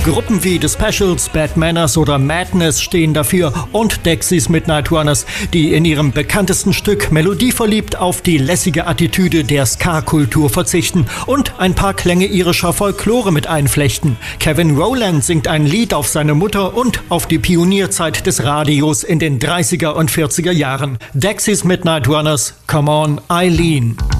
Gruppen wie The Specials, Bad Manners oder Madness stehen dafür und Dexys Midnight Runners, die in ihrem bekanntesten Stück melodieverliebt auf die lässige Attitüde der Ska-Kultur verzichten und ein paar Klänge irischer Folklore mit einflechten. Kevin Rowland singt ein Lied auf seine Mutter und auf die Pionierzeit des Radios in den 30er und 40er Jahren. Dexys Midnight Runners, Come On, Eileen.